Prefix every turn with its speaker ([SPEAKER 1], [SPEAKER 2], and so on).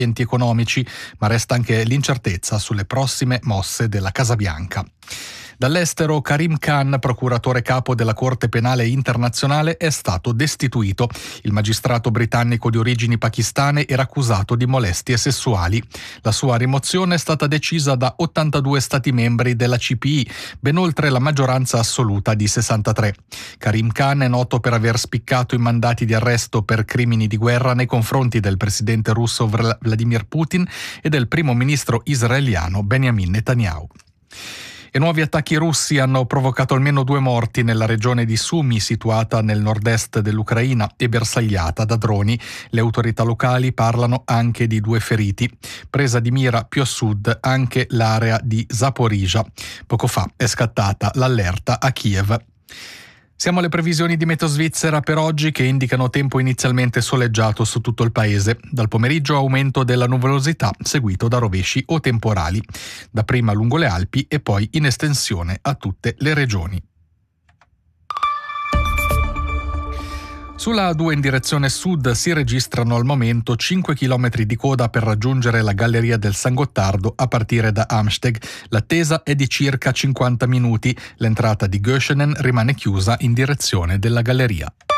[SPEAKER 1] enti economici, ma resta anche l'incertezza sulle prossime mosse della Casa Bianca. Dall'estero, Karim Khan, procuratore capo della Corte Penale Internazionale, è stato destituito. Il magistrato britannico di origini pakistane era accusato di molestie sessuali. La sua rimozione è stata decisa da 82 stati membri della CPI, ben oltre la maggioranza assoluta di 63. Karim Khan è noto per aver spiccato i mandati di arresto per crimini di guerra nei confronti del presidente russo Vladimir Putin e del primo ministro israeliano Benjamin Netanyahu. E nuovi attacchi russi hanno provocato almeno 2 morti nella regione di Sumy, situata nel nord-est dell'Ucraina e bersagliata da droni. Le autorità locali parlano anche di 2 feriti. Presa di mira più a sud anche l'area di Zaporizhzhia. Poco fa è scattata l'allerta a Kiev. Siamo alle previsioni di Meteo Svizzera per oggi, che indicano tempo inizialmente soleggiato su tutto il paese. Dal pomeriggio aumento della nuvolosità, seguito da rovesci o temporali, dapprima lungo le Alpi e poi in estensione a tutte le regioni. Sulla A2 in direzione sud si registrano al momento 5 km di coda per raggiungere la Galleria del San Gottardo a partire da Amsteg. L'attesa è di circa 50 minuti. L'entrata di Göschenen rimane chiusa in direzione della galleria.